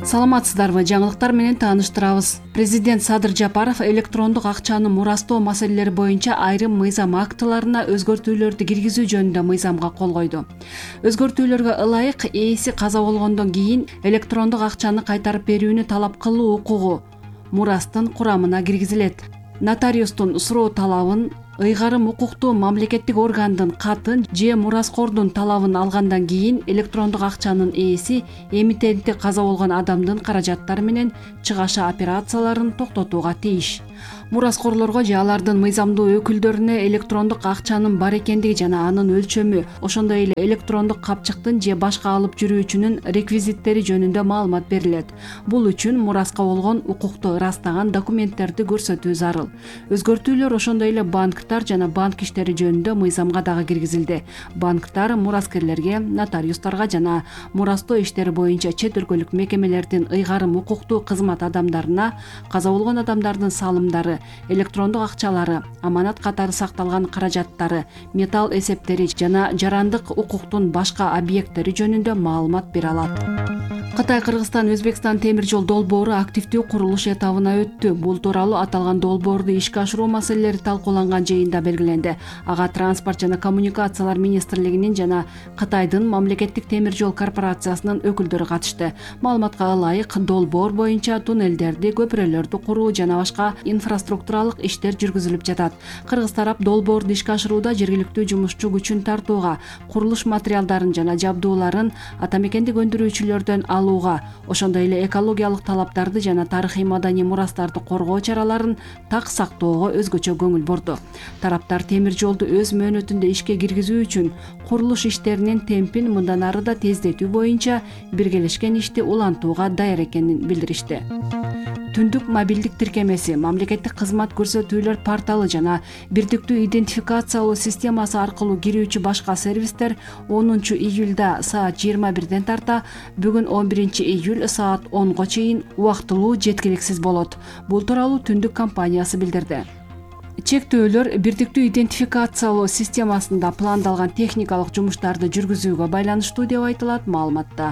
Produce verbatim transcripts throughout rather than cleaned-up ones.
Саламатсыздарбы? Жаңылыктар менен тааныштырабыз. Президент Садыр Жапаров электрондук акчаны мурастоо маселелери боюнча айрым мыйзам актыларына өзгөртүүлөрдү киргизүү жөнүндө мыйзамга кол койду. Өзгөртүүлөргө ылайык ээси каза болгондон кийин электрондук акчаны кайтарып берүүнү талап кылуу укугу мурастын курамына киргизилет. Нотариустун суроо талабын, ыйгарым укуктуу мамлекеттик органдын катын же мураскордун талабын алгандан кийин электрондук акчанын ээси эмитенти каза болгон адамдын каражаттары менен чыгаша операцияларын токтотууга тийиш. Мураскорлорго же алардын мыйзамдуу өкүлдөрүнө электрондук акчанын бар экендиги жана анын өлчөмү, ошондой эле электрондук капчыктын же башка алып жүрүүчүнүн реквизиттери жөнүндө маалымат берилет. Бул үчүн мураска болгон укукту ырастаган документтерди көрсөтүү зарыл. Өзгөртүүлөр ошондой эле банктар жана банк иштери жөнүндө мыйзамга дагы киргизилди. Банктар мураскерлерге, нотариустарга жана мурастоо иштери боюнча чет өлкөлүк мекемелердин ыйгарым укуктуу кызмат адамдарына каза болгон адамдардын салымдары, электрондук акчалары, аманат катары сакталган каражаттары, металл эсептери жана жарандык укуктун башка объекттери жөнүндө маалымат бере алат. Кытай Кыргызстан Өзбекстан темир жол долбоору активдүү курулуш этабына өттү. Бул тууралуу аталган долбоорду ишке ашыруу маселелери талкууланган жыйында белгиленди. Ага транспорт жана коммуникациялар министрлигинин жана Кытайдын мамлекеттик темир жол корпорациясынын өкүлдөрү катышты. Маалыматка ылайык, долбоор боюнча туннелдерди, көпүрөлөрдү куруу жана башка инфраструктуралык иштер жүргүзүлүп жатат. Кыргыз тарап долбоорду ишке ашырууда жергиликтүү жумушчу күчүн тартууга, курулуш материалдарын жана жабдууларын ата мекендик өндүрүүчүлөрдөн алууга, ошондой эле экологиялык талаптарды жана тарыхый маданий мурастарды коргоо чараларын так сактоого өзгөчө көңүл бурду. Тараптар темир жолду өз мөөнөтүндө ишке киргизүү үчүн курулуш иштеринин темпин мындан ары да тездетүү боюнча биргелешкен ишти улантууга даяр экенин билдиришти. Түндүк мобилдик тиркемеси, мамлекеттик кызмат көрсөтүүлөр порталы жана бирдиктүү идентификациялоо системасы аркылуу кирүүчү башка сервистер онунчу июлда саат жыйырма бирден тарта бүгүн он биринчи июль саат онго чейин убактылуу жеткиликсиз болот. Бул тууралуу Түндүк компаниясы билдирди. Чектөөлөр бирдиктүү идентификациялоо системасында пландалган техникалык жумуштарды жүргүзүүгө байланыштуу деп айтылат маалыматта.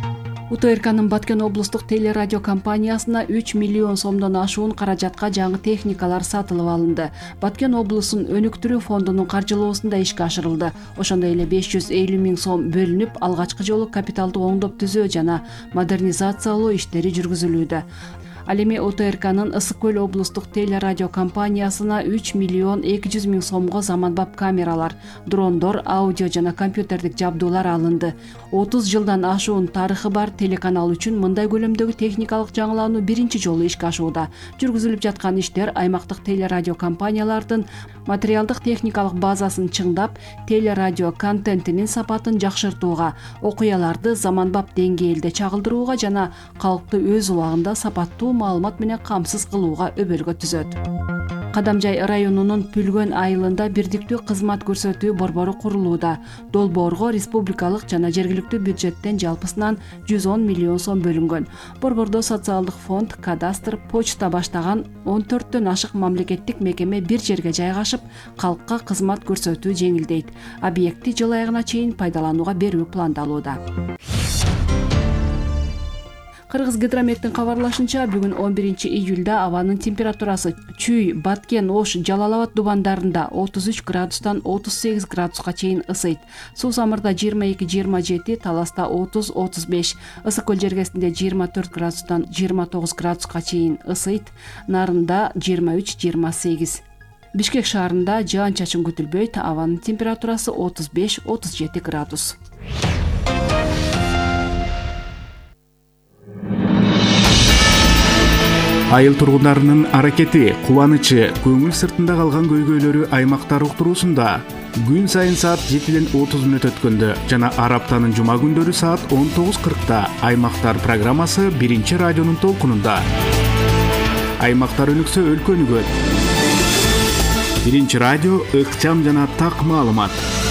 УТРКнын Баткен облустук телерадио компаниясына үч миллион сомдон ашуун каражатка жаңы техникалар сатылып алынды. Баткен облусунун өнүктүрүү фондунун каржылоосунда ишке ашырылды. Ошондой эле беш жүз элүү миң сом бөлүнүп, алгачкы жолу капиталды оңдоп түзөө жана модернизациялоо иштери жүргүзүлүүдө. Ал эми УТРКнын Ысык көл облустук телерадио компаниясына үч миллион эки жүз миң сомго заманбап камералар, дрондор, аудио жана компьютердик жабдуулар алынды. отуз жылдан ашуун тарыхы бар телеканал үчүн мындай көлөмдөгү техникалык жаңылануу биринчи жолу ишке ашууда. Жүргүзүлүп жаткан иштер аймактык телерадио компаниялардын материалдык техникалык базасын чыңдап, телерадио контентинин сапатын жакшыртууга, окуяларды заманбап деңгээлде чагылдырууга жана калкты өз убагында сапаттуу маалымат менен камсыз кылууга өбөлгө түзөт. Кадамжай районунун Пүлгөн айылында бирдиктүү кызмат көрсөтүү борбору курулууда. Долбоорго республикалык жана жергиликтүү бюджеттен жалпысынан жүз он миллион сом бөлүнгөн. Борбордо социалдык фонд, кадастр, почта баштаган он төрттөн ашык мамлекеттик мекеме бир жерге жайгашып, калкка кызмат көрсөтүү жеңилдейт. Объекти жыл айына чейин пайдаланууга берүү пландалууда. Кыргыз гидрометтин кабарлашынча, бүгүн он биринчи июлда абанын температурасы Чүй, Баткен, Ош, Жалал Абад дубандарында отуз үч градустан отуз сегиз градуска чейин ысыйт. Суу Самырда жыйырма эки жыйырма жети, Таласта отуз отуз беш, Ысык көл жергесинде жыйырма төрт градустан жыйырма тогуз градуска чейин ысыйт. Нарында жыйырма үч жыйырма сегиз. Бишкек шаарында жаан-чачын күтүлбөйт, абанын температурасы отуз беш отуз жети градус. Айыл тургундарынын аракети, кубанычы, көңүл сыртында калган көйгөйлөрү аймактар уктуруусунда күн сайын саат жетиден отуз мүнөт өткөндө жана ар аптанын жума күндөрү саат он тогуз кыркта Аймактар программасы биринчи радионун толкунунда. Аймактар өнүксө өлкө өнүгөт. Биринчи радио ыкчам жана так маалымат.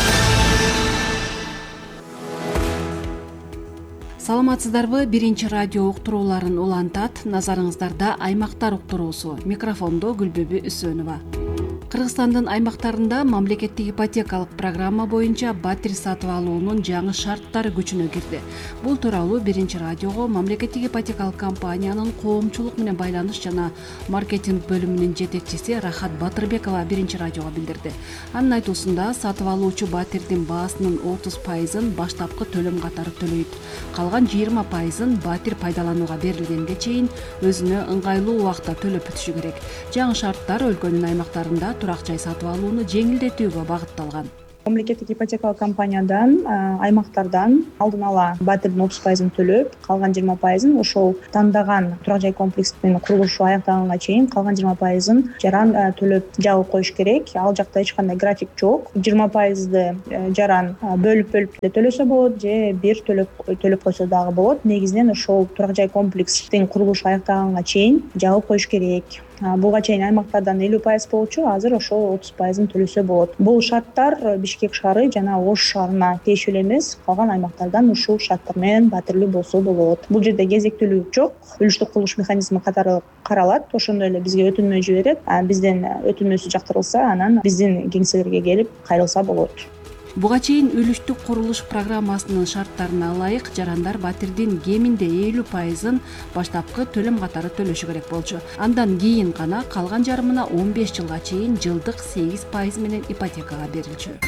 Саламатсыздарбы? Биринчи радио уктурууларын улантат. Назарыңыздарда Аймактар уктуруусу. Микрофондо Гүлбүбү Үсөнова. Кыргызстандын аймактарында мамлекеттик ипотекалык программа боюнча батир сатып алуунун жаңы шарттары күчүнө кирди. Бул тууралуу Биринчи радиого мамлекеттик ипотекалык компаниянын коомчулук менен байланыш жана маркетинг бөлүмүнүн жетекчиси Рахат Батырбекова Биринчи радиого билдирди. Анын айтуусунда сатып алуучу батирдин баасынын отуз пайызын баштапкы төлөм катары төлөйт. Калган жыйырма пайызын батир пайдаланууга берилгенге чейин өзүнө ыңгайлуу убакта төлөп бүтүшү керек. Жаңы шарттар өлкөнүн аймактарында турак жай сатып алууну жеңилдетүүгө багытталган. Мамлекеттик ипотекалык компаниядан аймактардан алдын ала батирдин отуз пайызын төлөп, калган жыйырма пайызын ошол тандаган турак жай комплексинин курулушу аяктаганга чейин калган жыйырма пайызын жаран төлөп жабып коюш керек. Ал жакта эч кандай график жок. жыйырма пайызды жаран бөлүп-бөлүп эле төлөсө болот же бир төлөп төлөп койсо дагы болот. Негизинен ошол турак жай комплекстин курулушу аяктаганга чейин жабып коюш керек. Буга чейин аймактардан элүү пайыз болчу, азыр ошол отуз пайызын төлөсө болот. Бул шарттар Бишкек шаары жана Ош шаарына тиешелүү эмес, калган аймактардан ушул шарттар менен батирлүү болсо болот. Бул жерде кезектүүлүк жок, үлүштүк курулуш механизми катары каралат, ошондой эле бизге өтүнмө жиберет. Бизден өтүнмөсү жактырылса, анан биздин кеңселерге келип кайрылса болот. Буга чейин үлүштүк курулуш программасынын шарттарына ылайык жарандар батирдин кеминде элүү пайызын баштапкы төлөм катары төлөшү керек болчу. Андан кийин гана калган жарымына он беш жылга чейин жылдык сегиз пайыз менен ипотекага берилчү.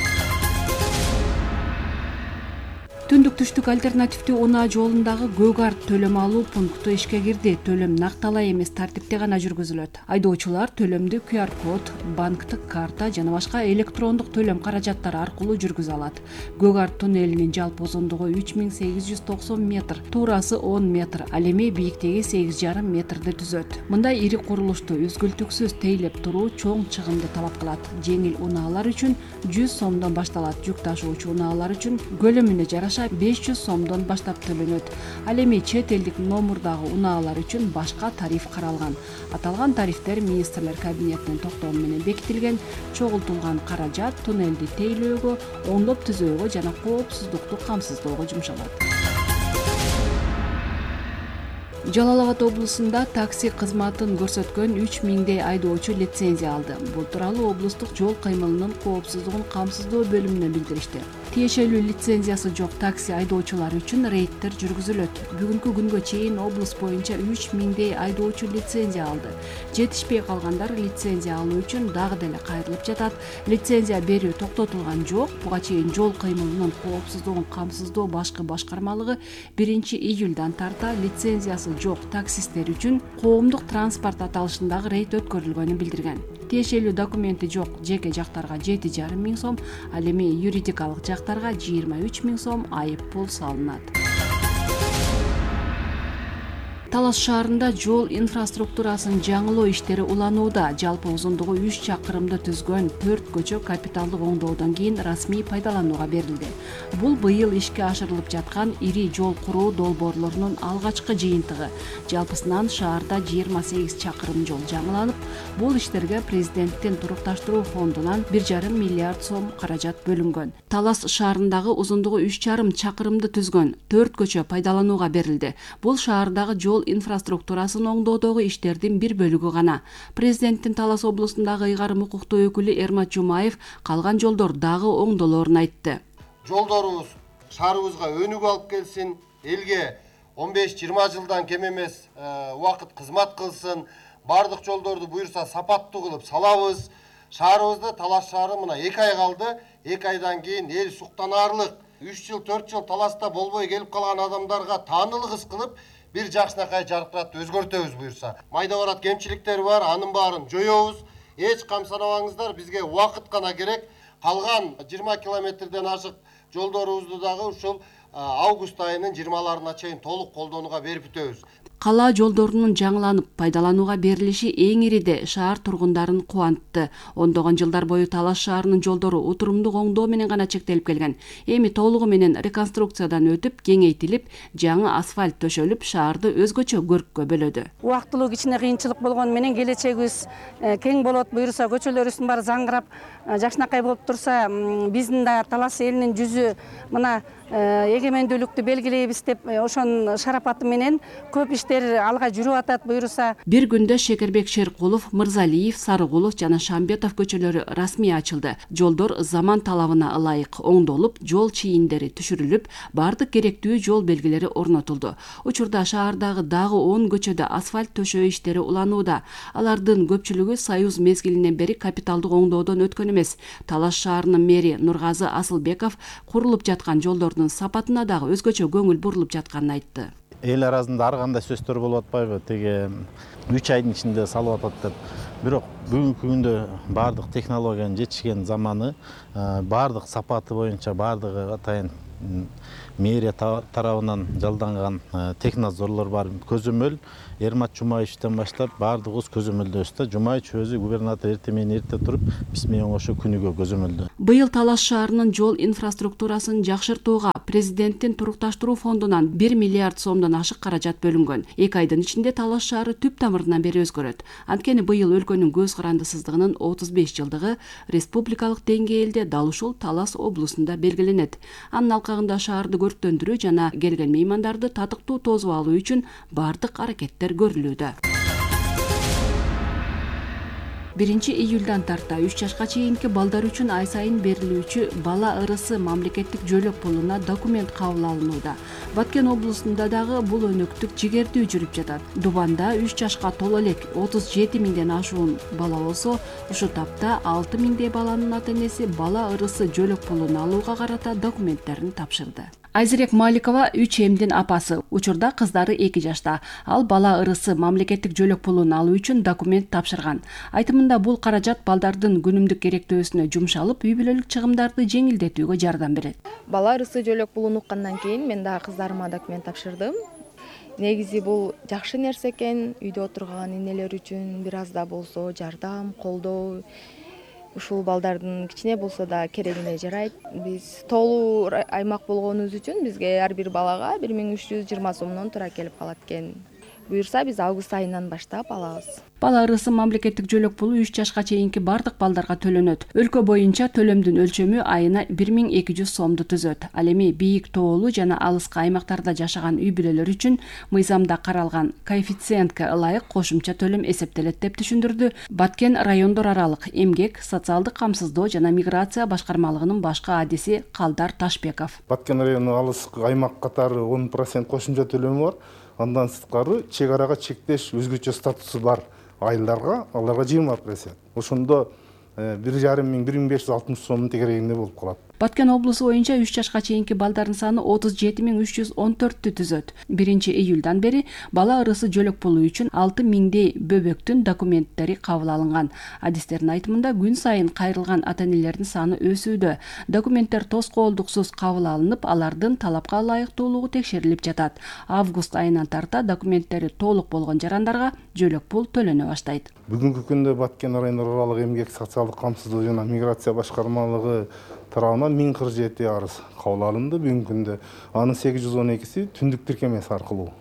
Түндүк-түштүк альтернативдүү унаа жолундагы көк арт төлөм алуу пункту ишке кирди. Төлөм накталай эмес тартипте гана жүргүзүлөт. Айдоочулар төлөмдү ку ар код, банктык карта жана башка электрондук төлөм каражаттары аркылуу жүргүзө алат. Көк арт туннелинин жалпы узундугу үч миң сегиз жүз токсон метр, туурасы он метр, ал эми бийиктиги сегиз жарым метрди түзөт. Мындай ири курулушту үзгүлтүксүз тейлеп туруу чоң чыгымды талап кылат. Жеңил унаалар үчүн жүз сомдон башталат, жүк ташуучу унаалар үчүн көлөмүнө жараша беш жүз сомдон баштап төлөнөт. Ал эми чет элдик номурдагы унаалар үчүн башка тариф каралган. Аталган тарифтер министрлер кабинетинин токтому менен бекитилген. Чогултулган каражат туннелди тейлөөгө, оңдоп түзөөгө жана коопсуздукту камсыздоого жумшалат. Жалал Абад облусунда такси кызматын көрсөткөн үч миңдей айдоочу лицензия алды. Бул тууралуу облустук жол кыймылынын коопсуздугун камсыздоо бөлүмүнө билдиришти. Тиешелүү лицензиясы жок такси айдоочулары үчүн рейдтер жүргүзүлөт. Бүгүнкү күнгө чейин облус боюнча үч миңдей айдоочу лицензия алды. Жетишпей калгандар лицензия алуу үчүн дагы деле кайрылып жатат. Лицензия берүү токтотулган жок. Буга чейин жол кыймылынын коопсуздугун камсыздоо башкы башкармалыгы биринчи июльдан тарта лицензиясы жок таксисттер үчүн коомдук транспорт аталышындагы рейд өткөрүлгөнүн билдирген. Тиешелүү документи жок жеке жактарга жети жарым миң сом, ал эми юридикалык жактарга жыйырма үч миң сом айып пул салынат. Талас шаарында жол инфраструктурасын жаңылоо иштери уланууда. Жалпы узундугу үч чакырымды түзгөн төрт көчө капиталдык оңдоодон кийин расмий пайдаланууга берилди. Бул быйыл ишке ашырылып жаткан ири жол куруу долбоорлорунун алгачкы жыйынтыгы. Жалпысынан шаарда жыйырма сегиз чакырым жол жаңыланып, бул иштерге президенттин турукташтыруу фондунан бир жарым миллиард сом каражат бөлүнгөн. Талас шаарындагы узундугу үч жарым чакырымды түзгөн төрт көчө пайдаланууга берилди. Бул шаардагы жол инфраструктурасын оңдоодогу иштердин бир бөлүгү гана. Президенттин Талас облусундагы ыйгарым укуктуу өкүлү Эрмат Жумаев калган жолдор дагы оңдолоорун айтты. Жолдорубуз шаарыбызга өнүгүп алып келсин, элге он беш жыйырма жылдан кем эмес убакыт кызмат кылсын. Бардык жолдорду буюрса сапаттуу кылып салабыз. Шаарыбызда Талас шаары мына эки ай калды. эки айдан кийин эл суктанаарлык. үч жыл төрт жыл Таласта болбой келип калган адамдарга таанылык иш кылып бир жакшынакай жаркыратты өзгөртөбүз буюрса. Майда барат кемчиликтер бар, анын баарын жоёбуз. Эч камсанабаңыздар, бизге убакыт гана керек. Калган жыйырма километрден ашык жолдорубузду дагы ушул август айынын жыйырмаларына чейин толук колдонууга берип бүтөбүз. Кала жолдорунун жаңыланып пайдаланууга берилиши эң ириде шаар тургундарын кубантты. Ондогон жылдар бою Талас шаарынын жолдору утурумдук оңдоо менен гана чектелип келген. Эми толугу менен реконструкциядан өтүп, кеңейтилип, жаңы асфальт төшөлүп, шаарды өзгөчө көрккө бөлөдү. Убактылуу кичине кыйынчылык болгону менен келечегибиз кең болот, буюрса көчөлөрүбүздүн баары заңгырап, жакшынакай болуп турса, биздин да Талас элинин жүзү мына эгемендүүлүктү белгилейбиз деп ошонун шарапаты менен көп иштер алга жүрүп атат буюрса. Бир күндө Шекербек Шеркулов, Мырзалиев, Сарыгулов жана Шамбетов көчөлөрү расмий ачылды. Жолдор заман талабына ылайык оңдолуп, жол чийиндери түшүрүлүп, бардык керектүү жол белгилери орнотулду. Учурда шаардагы дагы он көчөдө асфальт төшөө иштери уланууда. Алардын көпчүлүгү Союз мезгилинен бери капиталдык оңдоодон өткөн эмес. Талаш шаарынын мэри Нургазы Асылбеков курулуп жаткан жолдордун сапатына дагы өзгөчө көңүл бурулуп жатканын айтты. Эл арасында ар кандай сөздөр болуп атпайбы, теге үч айдын ичинде салып атат деп. Бирок бүгүнкү күндө бардык технологиянын жетишкен заманы, бардык сапаты боюнча бардыгы атайын мэрия тарабынан жалданган технадзорлор бар. Көзөмөл Эрмат Жумаевичтен баштап бардыгыбыз көзөмөлдөбүз да. Жумаевич өзү губернатор эртең менен эрте туруп биз менен оңошо күнүгө көзөмөлдө. Быйыл Талаш шаарынын жол инфраструктурасын жакшыртууга президенттин турукташтыруу фондунан бир миллиард сомдон ашык каражат бөлүнгөн. эки айдын ичинде Талаш шаары түп тамырынан бери өзгөрөт. Анткени быйыл өлкөнүн көз карандысыздыгынын отуз беш жылдыгы республикалык деңгээлде дал ушул Талас облусунда белгиленет. Анын алкагында шаарды көрктөндүрүү жана келген меймандарды татыктуу тосуп алуу үчүн бардык аракеттер көрүлүүдө. биринчи июлдан тарта үч жашка чейинки балдар үчүн ай сайын берилүүчү бала ырысы мамлекеттик жөлөк пулуна документ кабыл алынууда. Баткен облусунда дагы бул өнөктүк жигердүү жүрүп жатат. Дубанда үч жашка толо элек отуз жети миңден ашуун бала болсо, ушул тапта алты миңдей баланын ата энеси бала ырысы жөлөк пулун алууга карата документтерин тапшырды. Айзерек Маликова үч эмдин апасы. Учурда кыздары эки жашта. Ал бала ырысы мамлекеттик жөлөк пулун алуу үчүн документ тапшырган. Айтымында бул каражат балдардын күнүмдүк керектөөсүнө жумшалып, үй бүлөлүк чыгымдарды жеңилдетүүгө жардам берет. Бала ырысы жөлөк пулун уккандан кийин мен дагы кыздарыма документ тапшырдым. Негизи бул жакшы нерсе экен. Үйдө отурган энелер үчүн бир аз да болсо жардам, колдоо. Ушул балдардын кичине болсо да керегине жарайт. Биз толуу аймак болгонубуз үчүн бизге ар бир балага бир миң үч жүз жыйырма сомдон туура келип калат экен. Буюрса биз август айынан баштап алабыз. Бала ырысы мамлекеттик жөлөк пулу үч жашка чейинки бардык балдарга төлөнөт. Өлкө боюнча төлөмдүн өлчөмү айына бир миң эки жүз сомду түзөт. Ал эми бийик тоолуу жана алыскы аймактарда жашаган үй бүлөлөр үчүн мыйзамда каралган коэффициентке ылайык кошумча төлөм эсептелет деп түшүндүрдү Баткен райондор аралык эмгек, социалдык камсыздоо жана миграция башкармалыгынын башкы адиси Калдар Ташбеков. Баткен району алыскы аймак катары он процент кошумча төлөмү бар. Андан сырткары чек арага чектеш өзгөчө статусу бар айылдарга аларга жыйырма процент. Ошондо бир жарым миң бир миң беш жүз алтымыш сомдун тегерегинде болуп калат. Баткен облусу боюнча үч жашка чейинки балдардын саны отуз жети миң үч жүз он төрттү түзөт. биринчи июлдан бери бала ырысы жөлөк пулу үчүн алты миңдей бөбөктүн документтери кабыл алынган. Адистердин айтымында күн сайын кайрылган ата энелердин саны өсүүдө. Документтер тоскоолдуксуз кабыл алынып, алардын талапка ылайыктуулугу текшерилип жатат. Август айынан тарта документтери толук болгон жарандарга жөлөк пул төлөнө баштайт. Бүгүнкү күндө Баткен райондор аралык эмгек, социалдык камсыздоо жана миграция башкармалыгы тарабынан миң кырк жети арыз кабыл алынды. Бүгүнкү күндө анын сегиз жүз он экиси түндүк тиркемеси аркылуу,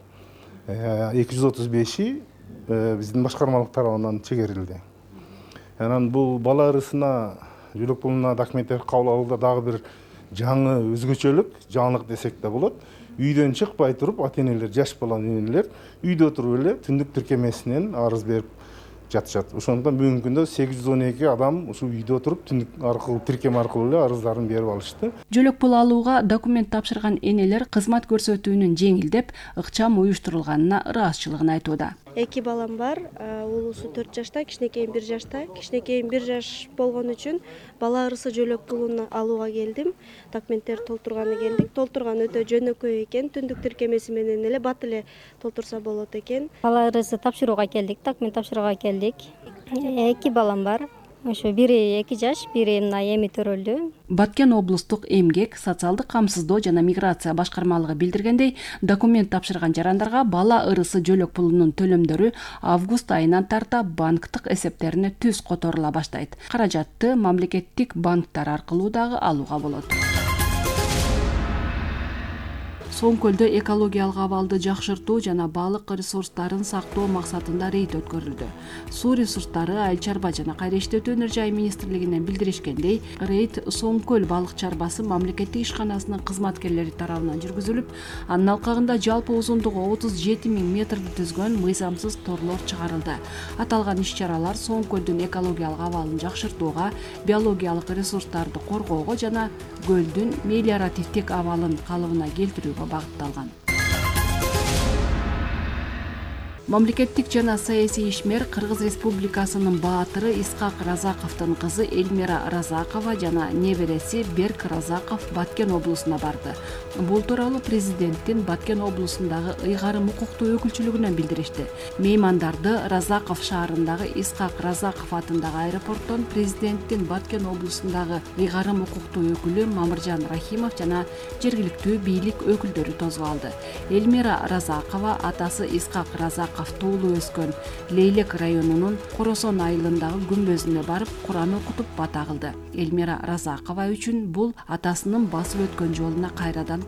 эки жүз отуз беши биздин башкармалык тарабынан чегерилди. Анан бул бала ырысына жөлөк пулуна документтер кабыл алууда дагы бир жаңы өзгөчөлүк, жаңылык десек да болот. Үйдөн чыкпай туруп, ата энелер, жаш балан энелер үйдө туруп эле түндүк тиркемесинен арыз берип жатышат. Ошондон бүгүнкү күндө сегиз жүз он эки адам ушу үйдө туруп түндүк аркылуу тиркем аркылуу эле арыздарын берип алышты. Жөлөк пул алууга документ тапшырган энелер кызмат көрсөтүүнүн жеңилдеп, ыкчам уюштурулганына ыраазычылыгын айтууда. Эки балам бар, улуусу төрт жашта, кичинекейим бир жашта. Кичинекейим бир жаш болгон үчүн бала ырысы жөлөк пулун алууга келдим. Документтер толтурганы келдик. Толтурган өтө жөнөкөй экен. Түндүк тиркемеси менен эле бат эле толтурса болот экен. Бала ырысы тапшырууга келдик, документ тапшырууга келдик. Эки балам бар. Ошо бири эки жаш, бири мына эми төрөлдү. Баткен облустук эмгек, социалдык камсыздоо жана миграция башкармалыгы билдиргендей, документ тапшырган жарандарга бала ырысы жөлөк пулунун төлөмдөрү август айынан тарта банктык эсептерине түз которула баштайт. Каражатты мамлекеттик банктар аркылуу дагы алууга болот. Соң көлдө экологиялык абалды жакшыртуу жана балык ресурстарын сактоо максатында рейд өткөрүлдү. Суу ресурстары, айыл чарба жана кайра иштетүү өнөр жай министрлигинен билдиришкендей, рейд Соң көл балык чарбасы мамлекеттик ишканасынын кызматкерлери тарабынан жүргүзүлүп, анын алкагында жалпы узундугу отуз жети миң метрди түзгөн мыйзамсыз торлор чыгарылды. Аталган иш-чаралар Соң көлдүн экологиялык абалын жакшыртууга, биологиялык ресурстарды коргоого жана көлдүн мелиоративдик абалын калыбына келтирүүгө багытталган. Мамлекеттик жана саясий ишмер Кыргыз Республикасынын баатыры Исхак Разаковдун кызы Эльмира Разакова жана небереси Берк Разаков Баткен облусуна барды. Бул тууралуу президенттин Баткен облусундагы ыйгарым укуктуу өкүлчүлүгүнөн билдиришти. Меймандарды Разаков шаарындагы Исхак Разаков атындагы аэропорттон президенттин Баткен облусундагы ыйгарым укуктуу өкүлү Мамыржан Рахимов жана жергиликтүү бийлик өкүлдөрү тосуп алды. Эльмира Разакова атасы Исхак Разаков туулуу өскөн Лейлек районунун Коросон айылындагы күмбөзүнө барып Куран окутуп бата кылды. Эльмира Разакова үчүн бул атасынын басып өткөн жолуна кайрадан